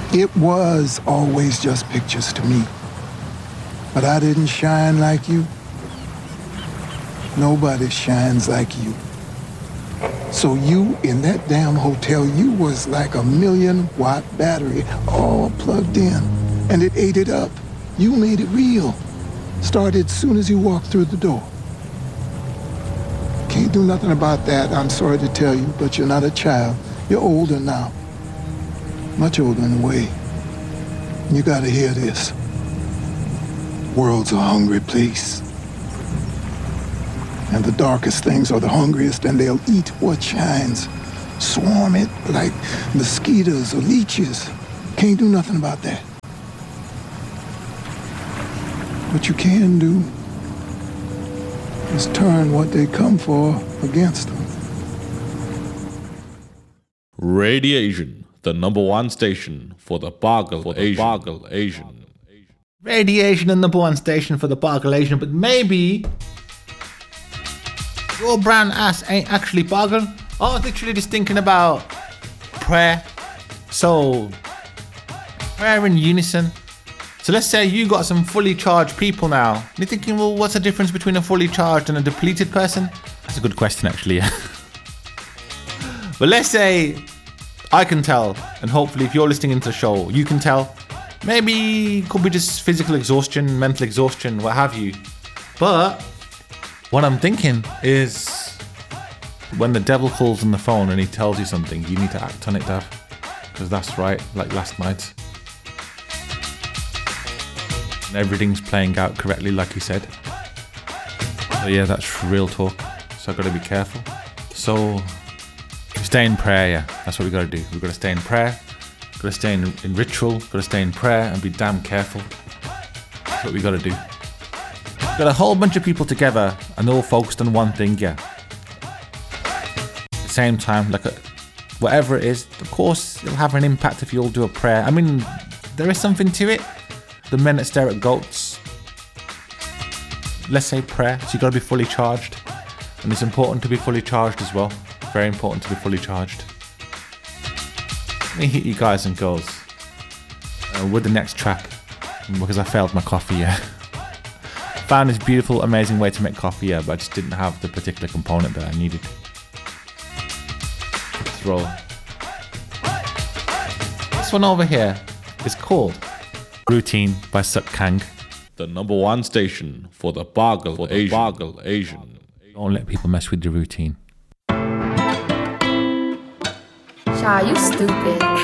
It was always just pictures to me. But I didn't shine like you. Nobody shines like you. So you, in that damn hotel, you was like a 1,000,000-watt battery all plugged in. And it ate it up. You made it real. Started soon as you walked through the door. Can't do nothing about that, I'm sorry to tell you, but you're not a child. You're older now. Much older in a way. You gotta hear this. World's a hungry place. And the darkest things are the hungriest, and they'll eat what shines. Swarm it like mosquitoes or leeches. Can't do nothing about that. What you can do is turn what they come for against them. Radiation, the number one station for the Bargle Asian. Radiation, the number one station for the Bargle Asian, but maybe your brown ass ain't actually Bargle. I was literally just thinking about prayer. So, prayer in unison. So let's say you got some fully charged people now. And you're thinking, well, what's the difference between a fully charged and a depleted person? That's a good question, actually. But let's say I can tell, and hopefully if you're listening into the show, you can tell. Maybe it could be just physical exhaustion, mental exhaustion, what have you. But what I'm thinking is when the devil calls on the phone and he tells you something, you need to act on it, Dav. Because that's right, like last night. And everything's playing out correctly, like he said. So yeah, that's real talk. So I've got to be careful. So stay in prayer, yeah. That's what we got to do. We've got to stay in prayer. Got to stay in ritual. Got to stay in prayer and be damn careful. That's what we got to do. Got a whole bunch of people together and they're all focused on one thing, yeah. At the same time, whatever it is, of course, it'll have an impact if you all do a prayer. I mean, there is something to it. The men that stare at goats. Let's say prayer. So you got to be fully charged. And it's important to be fully charged as well. Very important to be fully charged. Let me hit you guys and girls with the next track. Because I failed my coffee, yeah. Found this beautiful, amazing way to make coffee, yeah, but I just didn't have the particular component that I needed. Let's roll. This one over here is called Routine by Suk Kang. The number one station for the Bargle Asian. Don't let people mess with your routine. Shaw, you stupid.